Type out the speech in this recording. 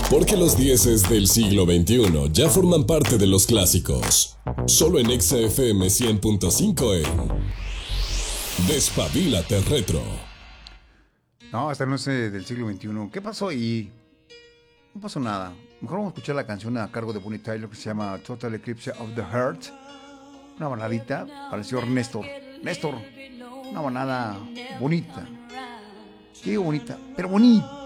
Porque los dieces del siglo XXI ya forman parte de los clásicos. Solo en Exa FM 100.5 en Despabilate Retro. No, esta no es del siglo XXI. ¿Qué pasó ahí? No pasó nada. Mejor vamos a escuchar la canción a cargo de Bonnie Tyler que se llama Total Eclipse of the Heart. Una baladita para el señor Néstor. Néstor, una balada bonita. Qué bonita, pero bonita.